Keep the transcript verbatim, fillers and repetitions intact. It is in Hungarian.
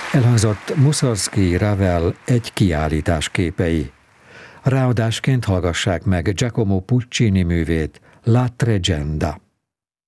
Elhangzott Mussorgsky Ravel egy kiállítás képei. Ráadásként hallgassák meg Giacomo Puccini művét, La Tregenda.